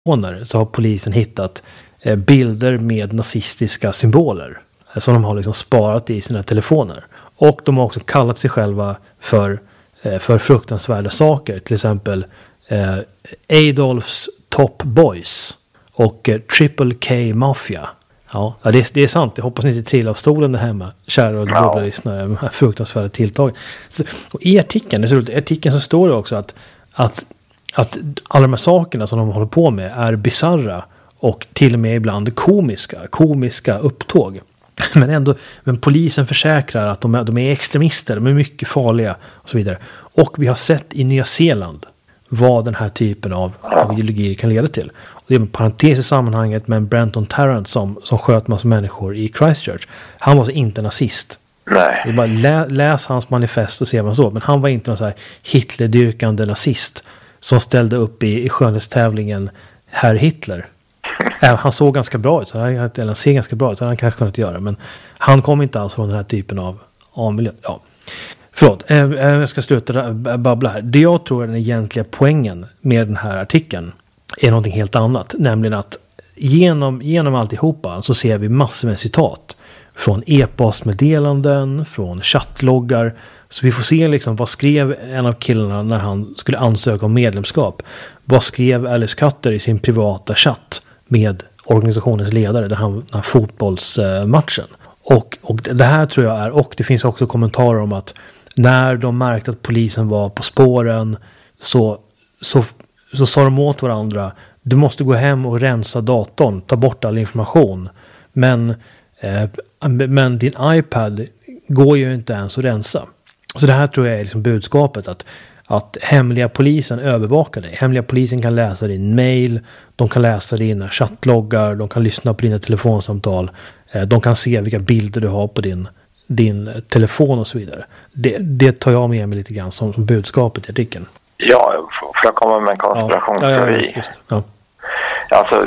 så har polisen hittat bilder med nazistiska symboler som de har liksom sparat i sina telefoner. Och de har också kallat sig själva för fruktansvärda saker. Till exempel Adolfs Top Boys och Triple K Mafia. Ja, det är sant. Jag hoppas ni inte trillar av stolen där hemma, kära och dubbla lyssnare, de här fruktansvärda tilltagen. Och i artikeln så står det också att alla de här sakerna som de håller på med är bizarra och till och med ibland komiska upptåg. Men polisen försäkrar att de är extremister, de är mycket farliga och så vidare. Och vi har sett i Nya Zeeland vad den här typen av ideologier kan leda till. Och det är en parentes i sammanhanget, men Brenton Tarrant som sköt massa människor i Christchurch, han var så inte nazist. Nej. Det är bara läs hans manifest och se vad så. Men han var inte någon så här Hitler-dyrkande nazist som ställde upp i skönhetstävlingen Herr Hitler. Han såg ganska bra ut, så han ser ganska bra ut, så han kanske kunnat göra. Men han kom inte alls från den här typen av miljö. Ja. Förlåt, jag ska sluta babbla här. Det jag tror är den egentliga poängen med den här artikeln är någonting helt annat. Nämligen att genom alltihopa så ser vi massor med citat från e-postmeddelanden, från chattloggar. Så vi får se liksom vad skrev en av killarna när han skulle ansöka om medlemskap. Vad skrev Alice Cutter i sin privata chatt med organisationens ledare, den här fotbollsmatchen. Och det här tror jag är, och det finns också kommentarer om att när de märkte att polisen var på spåren så sa de åt varandra: du måste gå hem och rensa datorn, ta bort all information. Men din iPad går ju inte ens att rensa. Så det här tror jag är liksom budskapet, att hemliga polisen övervakar dig. Hemliga polisen kan läsa din mail, de kan läsa dina chattloggar, de kan lyssna på dina telefonsamtal, de kan se vilka bilder du har på din telefon och så vidare. Det tar jag med mig lite grann som budskapet i artikeln. Ja, för att komma med en konspirationsteori. Ja. Alltså,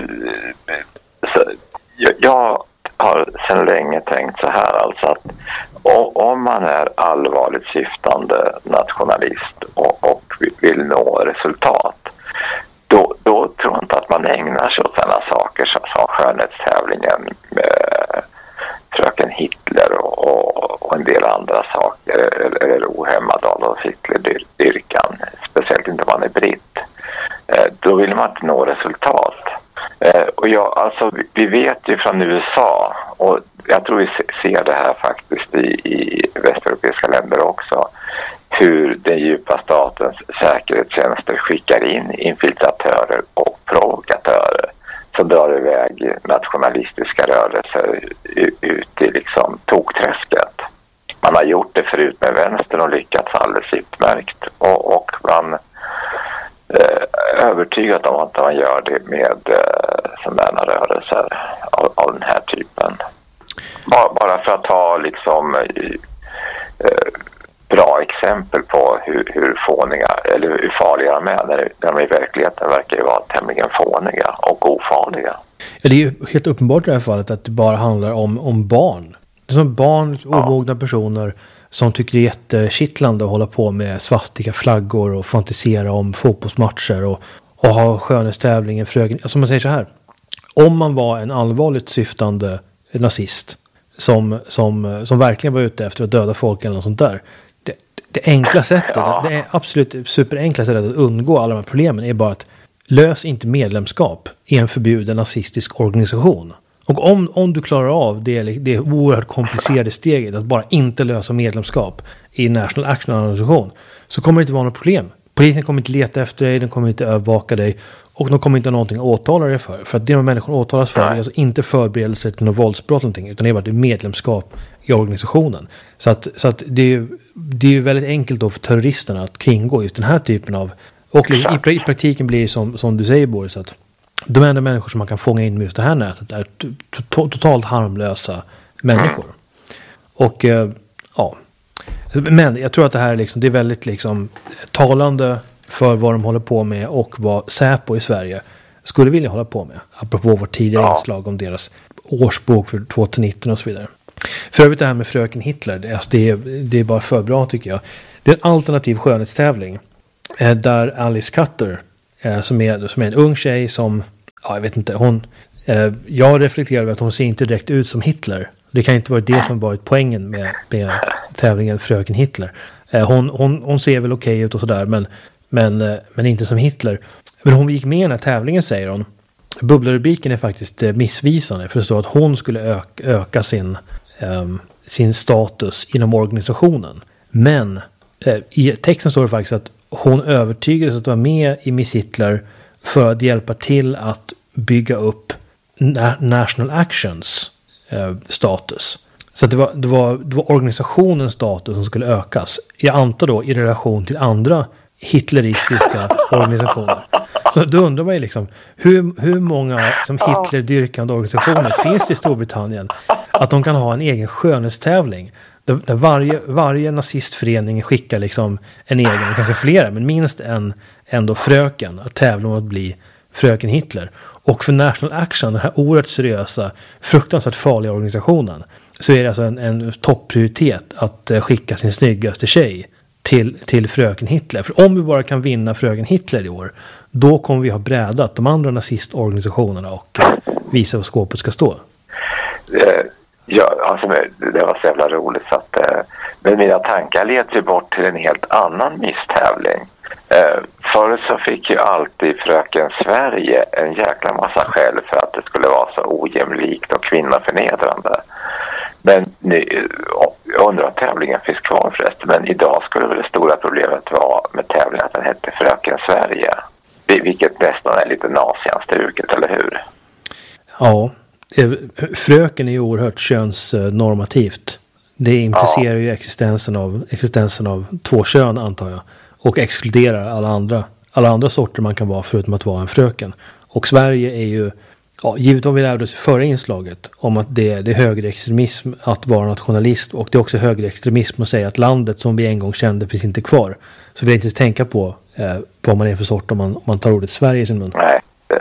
jag har sedan länge tänkt så här, alltså att om man är allvarligt syftande nationalist och vill nå resultat, då tror jag inte att man ägnar sig åt sådana saker som skönhetstävlingen med fröken Hitler och en del andra saker, eller ohämmad Adolf Hitler-dyrkan, speciellt inte om man är britt. Då vill man inte nå resultat. Och vi vet ju från USA, och jag tror vi ser det här faktiskt i västeuropeiska länder också, hur den djupa statens säkerhetstjänster skickar in infiltratörer och provokatörer som drar iväg nationalistiska rörelser ut i liksom tokträsket. Man har gjort det förut med vänstern och lyckats alldeles utmärkt, och man övertygad om att man gör det med sådana rörelser av den här typen. Bara för att ta liksom bra exempel på hur fåniga eller hur farliga de är, när de i verkligheten verkar ju vara tämligen fåniga och ofarliga. Ja, det är ju helt uppenbart i det här fallet att det bara handlar om barn. Det är som barn, omogna personer som tycker det är jättekittlande att hålla på med svastika flaggor och fantisera om fotbollsmatcher och ha skönhetstävlingen. Alltså man säger så här: om man var en allvarligt syftande nazist som verkligen var ute efter att döda folk eller något sånt där, det enkla sättet, det är absolut superenkla sättet att undgå alla de här problemen är bara att lös inte medlemskap i en förbjuden nazistisk organisation. Och om du klarar av det oerhört komplicerade steget att bara inte lösa medlemskap i National Action-organisation, så kommer det inte vara något problem. Polisen kommer inte leta efter dig, den kommer inte övervaka dig, och de kommer inte ha någonting att åtala dig för. För att det de människor åtalas för är alltså inte förberedelse till något våldsbrott eller någonting, utan det är bara medlemskap i organisationen. Så att det är ju väldigt enkelt då för terroristerna att kringgå just den här typen av, och i praktiken blir det som du säger, Boris, att de enda människor som man kan fånga in med just det här nätet är totalt harmlösa människor. Och men jag tror att det här är liksom, det är väldigt liksom talande för vad de håller på med och vad Säpo i Sverige skulle vilja hålla på med. Apropå vårt tidigare inslag om deras årsbok för 2019 och så vidare. För övrigt det här med fröken Hitler, det är bara för bra tycker jag. Det är en alternativ skönhetstävling där Alice Cutter som är en ung tjej som jag vet inte, jag reflekterar över att hon ser inte direkt ut som Hitler. Det kan inte vara det som varit poängen med tävlingen Fröken Hitler. Hon ser väl okej ut och sådär, men inte som Hitler. Men hon gick med i den här tävlingen, säger hon. Bubblarubriken är faktiskt missvisande, för det står att hon skulle öka sin status inom organisationen. Men i texten står det faktiskt att hon övertygades att vara med i Miss Hitler för att hjälpa till att bygga upp National Actions status. Så att det var organisationens status som skulle ökas. Jag antar då i relation till andra hitleristiska organisationer. Så då undrar man ju liksom, hur många som Hitler-dyrkande organisationer finns det i Storbritannien att de kan ha en egen skönhetstävling där varje nazistförening skickar liksom en egen, kanske flera, men minst en ändå fröken att tävla om att bli Fröken Hitler. Och för National Action, den här oerhört seriösa, fruktansvärt farliga organisationen, så är det alltså en topprioritet att skicka sin snyggaste tjej till Fröken Hitler. För om vi bara kan vinna Fröken Hitler i år, då kommer vi ha brädat de andra nazistorganisationerna och visa vad skåpet ska stå. Ja, alltså det var så jävla roligt så att, men mina tankar leds ju bort till en helt annan misstävling. Förut så fick ju alltid Fröken Sverige en jäkla massa skäl för att det skulle vara så ojämlikt och kvinnoförnedrande. Men jag undrar att tävlingen finns kvar förresten, men idag skulle väl det stora problemet vara med tävlingen att den hette Fröken Sverige. Vilket nästan är lite nazianstruket, eller hur? Ja, fröken är ju oerhört könsnormativt. Det implicerar ju existensen av två kön, antar jag. Och exkluderar alla andra sorter man kan vara förutom att vara en fröken. Och Sverige är ju, givet vad vi lärde oss i förra inslaget om att det är högerextremism att vara nationalist, och det är också högerextremism att säga att landet som vi en gång kände finns inte kvar. Så vi vill inte tänka på vad man är för sort om man tar ordet Sverige i sin mun. Nej,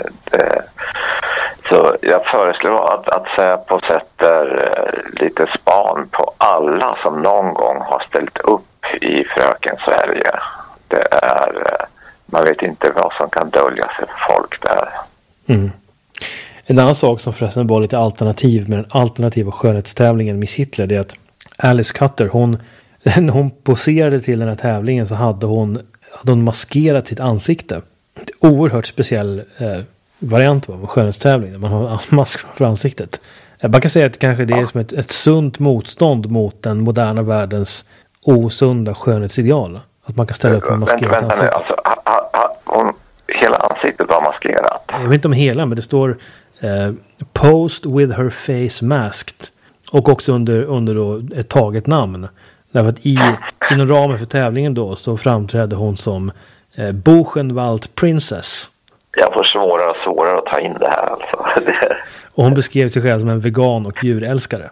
så jag föreslår att Säpo sätter lite span på alla som någon gång har ställt upp i Fröken Sverige. Det är, man vet inte vad som kan dölja sig för folk där. Mm. En annan sak som förresten var lite alternativ med den alternativa skönhetstävlingen Miss Hitler, det är att Alice Cutter, när hon poserade till den här tävlingen så hade hon maskerat sitt ansikte. En oerhört speciell variant av en skönhetstävling där man har mask för ansiktet. Man kan säga att kanske det är som ett sunt motstånd mot den moderna världens osunda skönhetsideal. Att man kan ställa upp en maskerat ansikte. Alltså, hela ansiktet var maskerat. Jag vet inte om hela, men det står Posed with her face masked. Och också under då ett taget namn. Därför att inom ramen för tävlingen då så framträdde hon som Buchenwald Princess. Jag får svårare och svårare att ta in det här alltså. Och hon beskrev sig själv som en vegan och djurälskare.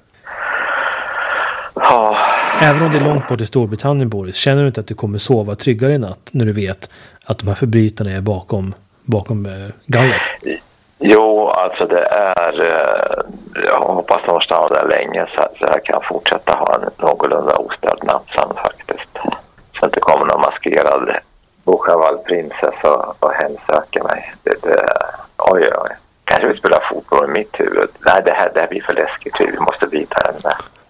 Ja. Även om det är långt bort i Storbritannien, Boris, känner du inte att du kommer sova tryggare i natt när du vet att de här förbrytarna är bakom galler? Jo, alltså det är, jag hoppas de stannar där länge så att jag kan fortsätta ha en någorlunda ostörd nattsam faktiskt. Så att det kommer någon maskerad Buchenwald prinsessa och hemsöker mig. Oj. Kanske vi spelar fotboll i mitt huvud. Nej, det här blir för läskigt. Vi måste byta den där.